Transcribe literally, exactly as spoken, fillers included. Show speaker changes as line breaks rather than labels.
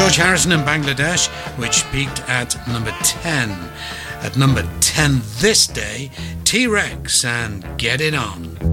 George Harrison in Bangladesh, which peaked at number ten. At number ten this day, T-Rex and Get It On.